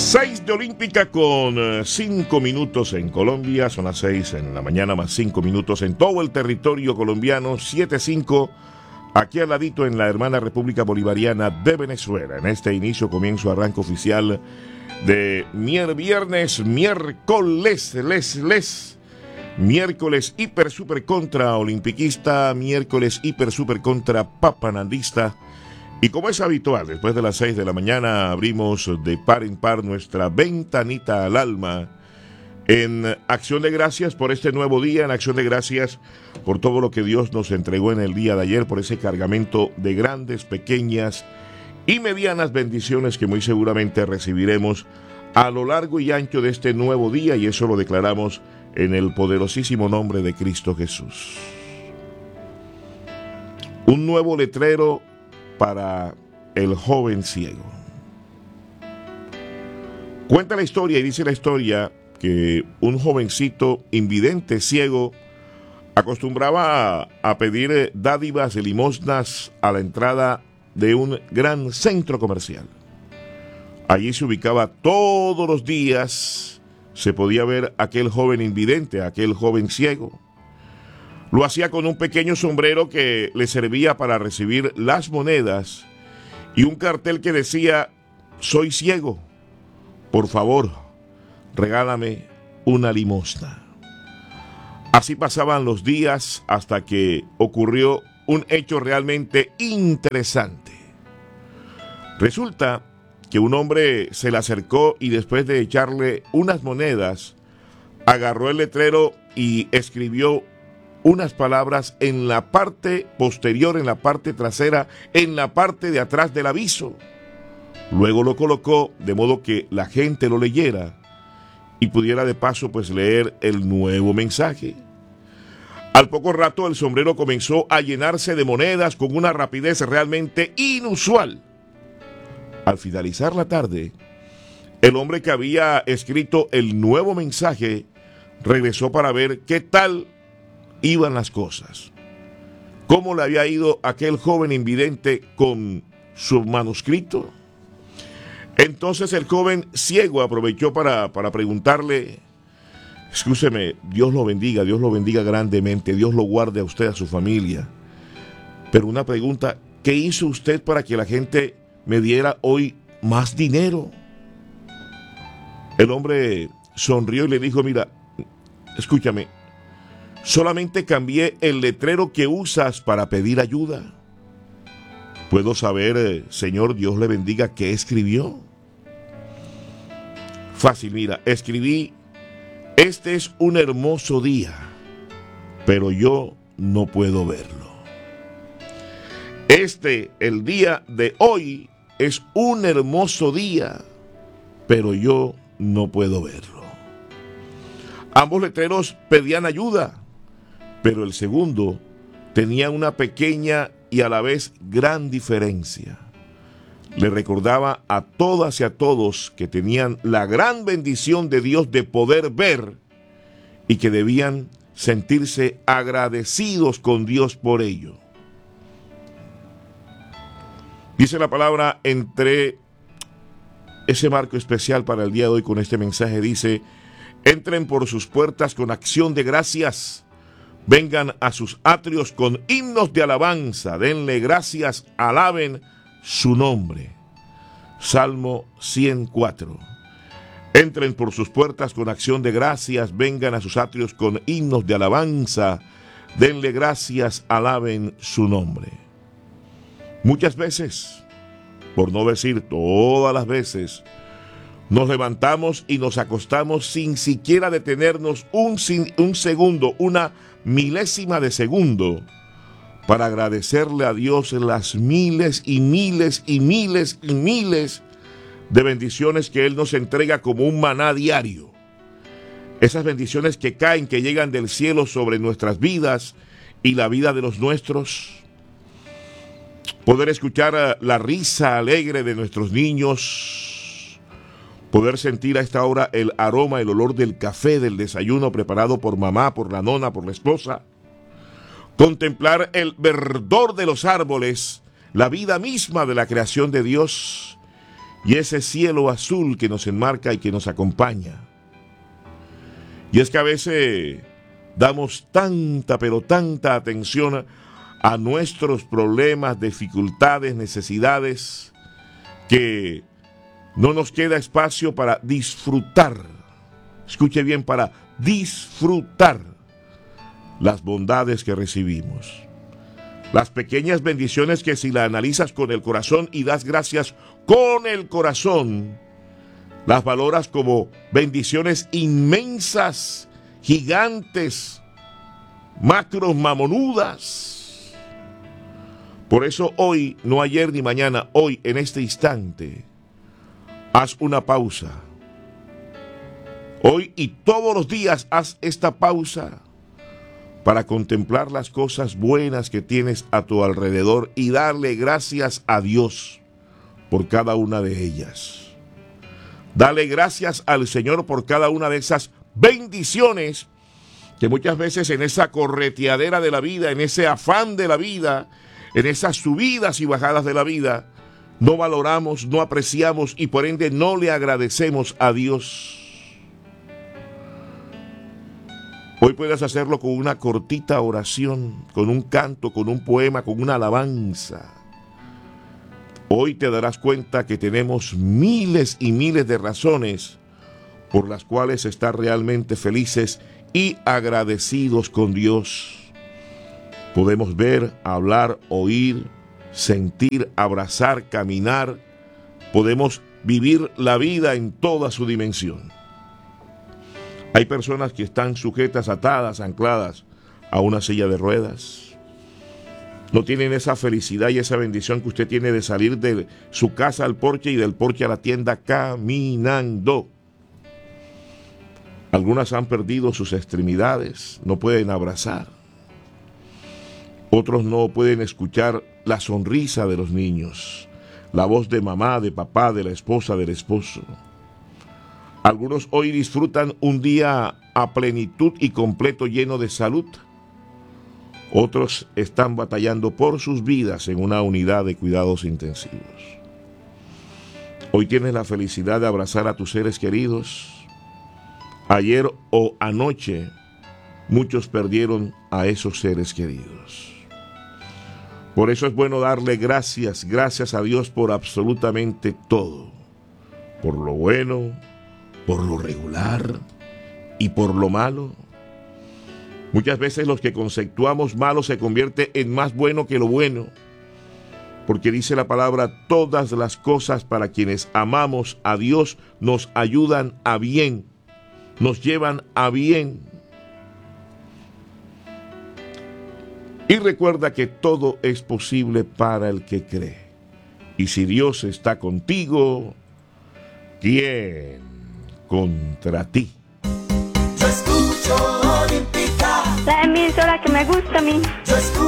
6 de Olímpica con 5 minutos en Colombia, son las 6 en la mañana más 5 minutos en todo el territorio colombiano, 7:05 aquí al ladito en la hermana República Bolivariana de Venezuela. En este inicio, comienzo, arranque oficial de miércoles hiper super contra olimpiquista, miércoles hiper super contra papanandista. Y como es habitual, después de las 6 de la mañana abrimos de par en par nuestra ventanita al alma en acción de gracias por este nuevo día, en acción de gracias por todo lo que Dios nos entregó en el día de ayer, por ese cargamento de grandes, pequeñas y medianas bendiciones que muy seguramente recibiremos a lo largo y ancho de este nuevo día, y eso lo declaramos en el poderosísimo nombre de Cristo Jesús. Un nuevo letrero para el joven ciego. Cuenta la historia y dice la historia que un jovencito invidente ciego acostumbraba a pedir dádivas y limosnas a la entrada de un gran centro comercial. Allí se ubicaba todos los días, se podía ver aquel joven invidente, aquel joven ciego. Lo hacía con un pequeño sombrero que le servía para recibir las monedas y un cartel que decía: soy ciego, por favor, regálame una limosna. Así pasaban los días hasta que ocurrió un hecho realmente interesante. Resulta que un hombre se le acercó y después de echarle unas monedas, agarró el letrero y escribió unas palabras en la parte posterior, en la parte trasera, en la parte de atrás del aviso. Luego lo colocó de modo que la gente lo leyera y pudiera de paso pues leer el nuevo mensaje. Al poco rato el sombrero comenzó a llenarse de monedas con una rapidez realmente inusual. Al finalizar la tarde, el hombre que había escrito el nuevo mensaje regresó para ver qué tal iban las cosas, cómo le había ido a aquel joven invidente con su manuscrito. Entonces el joven ciego aprovechó para preguntarle: escúcheme, Dios lo bendiga grandemente, Dios lo guarde a usted, a su familia, pero una pregunta, ¿qué hizo usted para que la gente me diera hoy más dinero? El hombre sonrió y le dijo: mira, escúchame, solamente cambié el letrero que usas para pedir ayuda. ¿Puedo saber, señor, Dios le bendiga, qué escribió? Fácil, mira, escribí: este es un hermoso día, pero yo no puedo verlo. El día de hoy es un hermoso día, pero yo no puedo verlo. Ambos letreros pedían ayuda, pero el segundo tenía una pequeña y a la vez gran diferencia. Le recordaba a todas y a todos que tenían la gran bendición de Dios de poder ver y que debían sentirse agradecidos con Dios por ello. Dice la palabra, entre ese marco especial para el día de hoy con este mensaje, dice: entren por sus puertas con acción de gracias, vengan a sus atrios con himnos de alabanza, denle gracias, alaben su nombre. Salmo 104. Entren por sus puertas con acción de gracias, vengan a sus atrios con himnos de alabanza, denle gracias, alaben su nombre. Muchas veces, por no decir todas las veces, nos levantamos y nos acostamos sin siquiera detenernos un segundo, una milésima de segundo, para agradecerle a Dios las miles y miles y miles y miles de bendiciones que Él nos entrega como un maná diario. Esas bendiciones que caen, que llegan del cielo sobre nuestras vidas y la vida de los nuestros. Poder escuchar la risa alegre de nuestros niños, poder sentir a esta hora el aroma, el olor del café, del desayuno preparado por mamá, por la nona, por la esposa, contemplar el verdor de los árboles, la vida misma de la creación de Dios, y ese cielo azul que nos enmarca y que nos acompaña. Y es que a veces damos tanta, pero tanta atención a nuestros problemas, dificultades, necesidades, que no nos queda espacio para disfrutar. Escuche bien, para disfrutar las bondades que recibimos. Las pequeñas bendiciones que, si las analizas con el corazón y das gracias con el corazón, las valoras como bendiciones inmensas, gigantes, macros, mamonudas. Por eso hoy, no ayer ni mañana, hoy, en este instante, haz una pausa. Hoy y todos los días haz esta pausa para contemplar las cosas buenas que tienes a tu alrededor y darle gracias a Dios por cada una de ellas. Dale gracias al Señor por cada una de esas bendiciones que muchas veces en esa correteadera de la vida, en ese afán de la vida, en esas subidas y bajadas de la vida, no valoramos, no apreciamos y por ende no le agradecemos a Dios. Hoy puedes hacerlo con una cortita oración, con un canto, con un poema, con una alabanza. Hoy te darás cuenta que tenemos miles y miles de razones por las cuales estar realmente felices y agradecidos con Dios. Podemos ver, hablar, oír, sentir, abrazar, caminar. Podemos vivir la vida en toda su dimensión. Hay personas que están sujetas, atadas, ancladas a una silla de ruedas. No tienen esa felicidad y esa bendición que usted tiene de salir de su casa al porche y del porche a la tienda caminando. Algunas han perdido sus extremidades, no pueden abrazar. Otros no pueden escuchar la sonrisa de los niños, la voz de mamá, de papá, de la esposa, del esposo. Algunos hoy disfrutan un día a plenitud y completo, lleno de salud. Otros están batallando por sus vidas en una unidad de cuidados intensivos. Hoy tienes la felicidad de abrazar a tus seres queridos. Ayer o anoche muchos perdieron a esos seres queridos. Por eso es bueno darle gracias a Dios por absolutamente todo. Por lo bueno, por lo regular y por lo malo. Muchas veces los que conceptuamos malo se convierte en más bueno que lo bueno, porque dice la palabra, todas las cosas para quienes amamos a Dios nos ayudan a bien, nos llevan a bien. Y recuerda que todo es posible para el que cree. Y si Dios está contigo, ¿quién contra ti? Yo escucho Olímpica, La emisora que me gusta a mí. yo escucho